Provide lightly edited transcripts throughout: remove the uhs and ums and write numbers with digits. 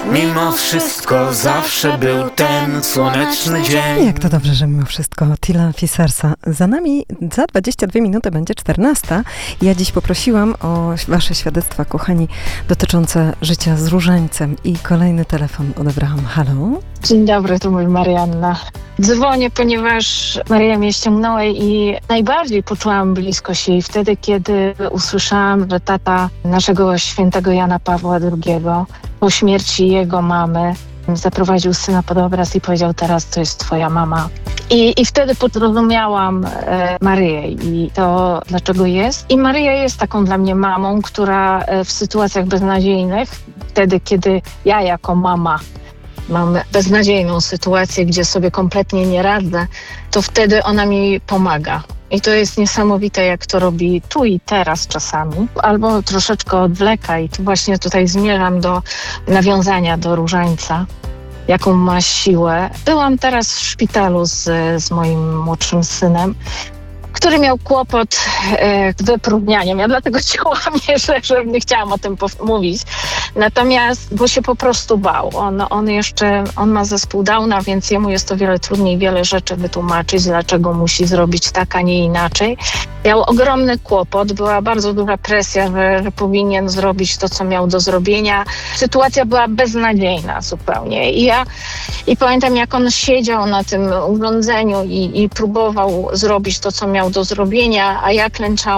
Mimo wszystko zawsze był ten słoneczny dzień. Jak to dobrze, że mimo wszystko. Tila Fisarsa. Za nami za 22 minuty będzie 14. Ja dziś poprosiłam o wasze świadectwa, kochani, dotyczące życia z różańcem. I kolejny telefon odebrałam. Halo? Dzień dobry, tu mówi Marianna. Dzwonię, ponieważ Maria mnie ściągnęła i najbardziej poczułam bliskość jej wtedy, kiedy usłyszałam, że tata naszego świętego Jana Pawła II po śmierci jego mamy zaprowadził syna pod obraz i powiedział: teraz to jest twoja mama. I wtedy zrozumiałam Maryję i to, dlaczego jest. I Maryja jest taką dla mnie mamą, która w sytuacjach beznadziejnych, wtedy, kiedy ja jako mama mam beznadziejną sytuację, gdzie sobie kompletnie nie radzę, to wtedy ona mi pomaga. I to jest niesamowite, jak to robi tu i teraz czasami, albo troszeczkę odwleka. I tu właśnie tutaj zmierzam do nawiązania do różańca, jaką ma siłę. Byłam teraz w szpitalu z moim młodszym synem, który miał kłopot z wypróżnianiem. Ja dlatego cię łamię, że nie chciałam o tym mówić. Natomiast, bo się po prostu bał. On ma zespół Downa, więc jemu jest to wiele trudniej wiele rzeczy wytłumaczyć, dlaczego musi zrobić tak, a nie inaczej. Miał ogromny kłopot, była bardzo duża presja, że powinien zrobić to, co miał do zrobienia. Sytuacja była beznadziejna zupełnie. I pamiętam, jak on siedział na tym urządzeniu i próbował zrobić to, co miał do zrobienia, a ja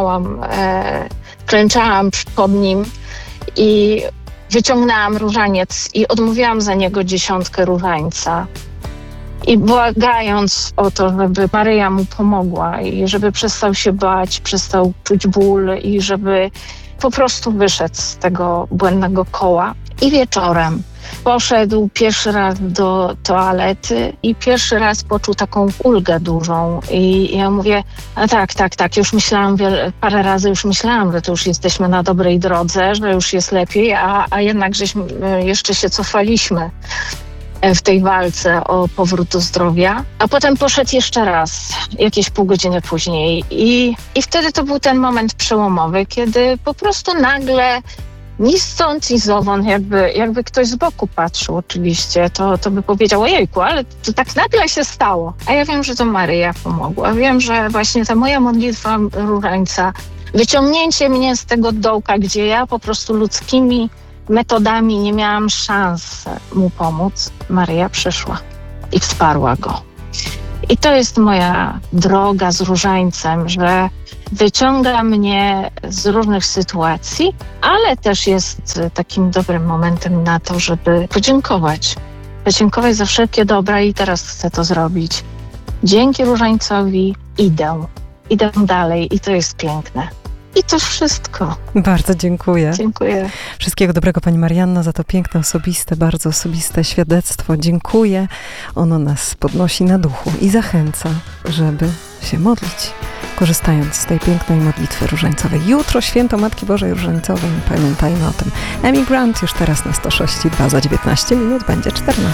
klęczałam pod nim i wyciągnęłam różaniec i odmówiłam za niego 10 różańca. I błagając o to, żeby Maryja mu pomogła i żeby przestał się bać, przestał czuć ból i żeby po prostu wyszedł z tego błędnego koła. I wieczorem poszedł pierwszy raz do toalety i pierwszy raz poczuł taką ulgę dużą. I ja mówię: a tak, już myślałam parę razy, że to już jesteśmy na dobrej drodze, że już jest lepiej, a jednak żeśmy jeszcze się cofaliśmy w tej walce o powrót do zdrowia. A potem poszedł jeszcze raz, jakieś pół godziny później. I wtedy to był ten moment przełomowy, kiedy po prostu nagle ni stąd, ni zowąd, jakby ktoś z boku patrzył oczywiście, to by powiedział: ojejku, ale to tak nagle się stało. A ja wiem, że to Maryja pomogła. Wiem, że właśnie ta moja modlitwa różańca, wyciągnięcie mnie z tego dołka, gdzie ja po prostu ludzkimi metodami nie miałam szans mu pomóc, Maryja przyszła i wsparła go. I to jest moja droga z różańcem, że wyciąga mnie z różnych sytuacji, ale też jest takim dobrym momentem na to, żeby podziękować. Podziękować za wszelkie dobra i teraz chcę to zrobić. Dzięki różańcowi idę dalej i to jest piękne. I to wszystko. Bardzo dziękuję. Dziękuję. Wszystkiego dobrego, pani Marianno, za to piękne, osobiste, bardzo osobiste świadectwo. Dziękuję. Ono nas podnosi na duchu i zachęca, żeby się modlić, korzystając z tej pięknej modlitwy różańcowej. Jutro święto Matki Bożej Różańcowej. Pamiętajmy o tym. Emi Grant już teraz na 106.2 za 19 minut będzie 14.